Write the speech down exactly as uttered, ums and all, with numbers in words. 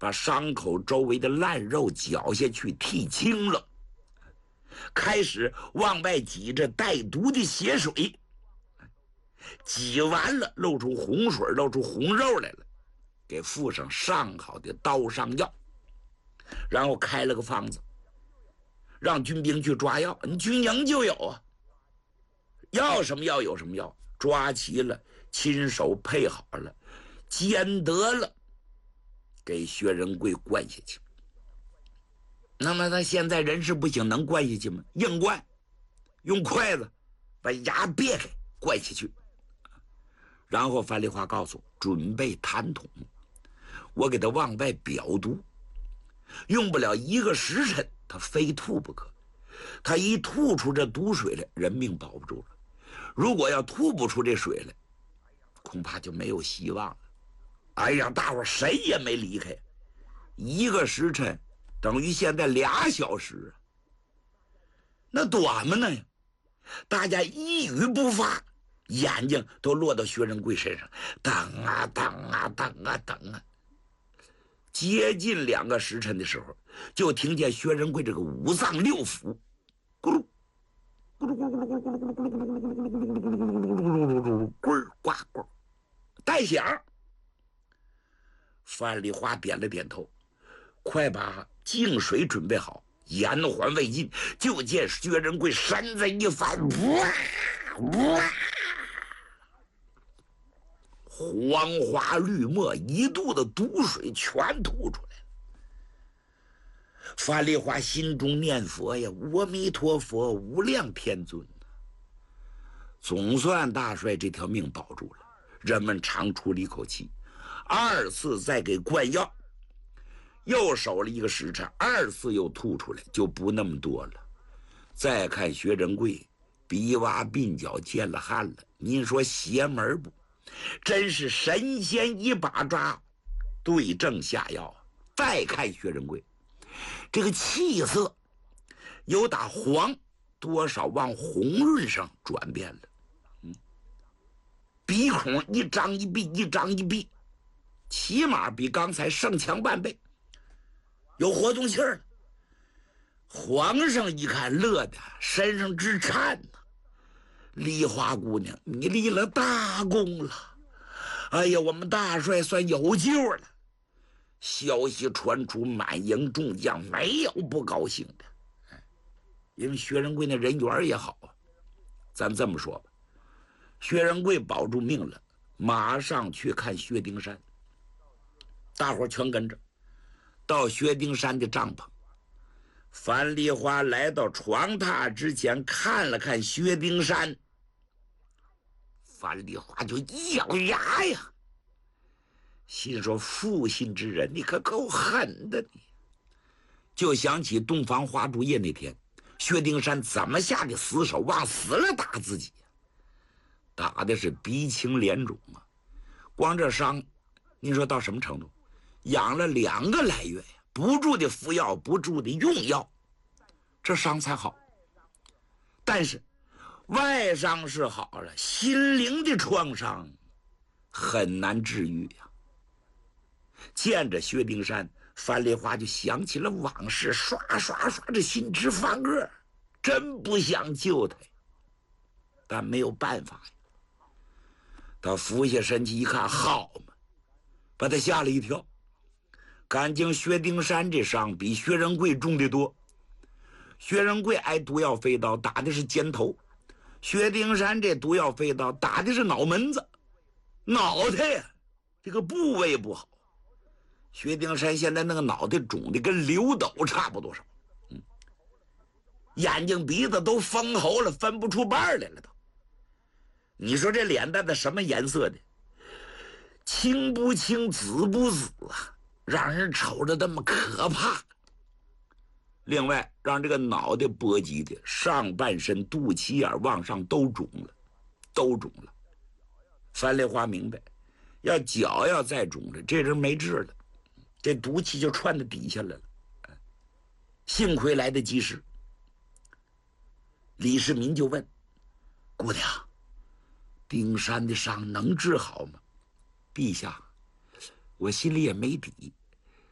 把伤口周围的烂肉绞下去剔清了，开始往外挤着带毒的血水，挤完了露出红水，露出红肉来了，给附上上好的刀伤药，然后开了个方子，让军兵去抓药。你军营就有啊，要什么药有什么药，抓齐了，亲手配好了，煎得了，给薛仁贵灌下去。那么他现在人事不行，能灌下去吗？硬灌，用筷子把牙别开，灌下去。然后樊梨花告诉准备痰桶，我给他往外表毒，用不了一个时辰，他非吐不可。他一吐出这毒水来，人命保不住了；如果要吐不出这水来，恐怕就没有希望了。哎呀，大伙谁也没离开，一个时辰等于现在俩小时啊，那短吗那呀？大家一语不发，眼睛都落到薛仁贵身上，等啊等啊等啊等啊。接近两个时辰的时候，就听见薛仁贵这个五脏六腑咕噜咕噜咕噜咕噜咕噜咕噜咕噜咕噜咕噜咕噜咕噜咕噜呱呱带响。范丽花点了点头，快把净水准备好。延缓未尽，就见薛仁贵身子一翻，哇哇，黄花绿墨一肚的毒水全吐出来了。范丽花心中念佛呀，阿弥陀佛，无量天尊。总算大帅这条命保住了，人们长出了一口气。二次再给灌药，又守了一个时辰，二次又吐出来，就不那么多了。再看薛仁贵，鼻洼鬓角见了汗了，您说邪门不？真是神仙一把抓，对症下药。再看薛仁贵，这个气色由打黄多少往红润上转变了，嗯，鼻孔一张一闭，一张一闭，起码比刚才盛强半倍，有活动性了。皇上一看，乐得身上直颤呐、啊！梨花姑娘，你立了大功了！哎呀，我们大帅算有救了。消息传出，满营众将没有不高兴的，因为薛仁贵那人缘也好啊。咱这么说吧，薛仁贵保住命了，马上去看薛丁山。大伙全跟着到薛丁山的帐篷。樊梨花来到床榻之前，看了看薛丁山，樊梨花就一咬牙呀，心说负心之人，你可够狠的你。就想起洞房花烛夜那天，薛丁山怎么下的死手，往死了打自己，打的是鼻青脸肿啊。光这伤，您说到什么程度？养了两个来月呀，不住的服药，不住的用药，这伤才好。但是外伤是好了，心灵的创伤很难治愈呀。见着薛丁山，樊梨花就想起了往事，刷刷刷这心直翻个，真不想救他，但没有办法呀。他俯下身去一看，好嘛，把他吓了一跳。感情薛丁山这伤比薛仁贵重得多。薛仁贵挨毒药飞刀打的是肩头，薛丁山这毒药飞刀打的是脑门子，脑袋呀，这个部位不好。薛丁山现在那个脑袋肿的跟刘斗差不多少，嗯，眼睛鼻子都封喉了，分不出瓣来了都。你说这脸蛋子什么颜色的？青不青，紫不紫啊，让人瞅着那么可怕。另外，让这个脑袋波及的上半身、肚脐眼往上都肿了，都肿了。樊梨花明白，要脚要再肿了，这人没治了，这毒气就窜到底下来了。幸亏来得及时。李世民就问姑娘，丁山的伤能治好吗？陛下，我心里也没底。